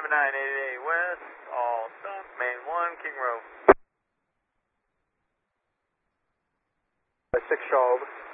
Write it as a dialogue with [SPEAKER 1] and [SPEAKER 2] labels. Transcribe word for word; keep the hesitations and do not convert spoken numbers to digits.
[SPEAKER 1] nine eight eight West, all stop, main one, King Row.
[SPEAKER 2] six Charles.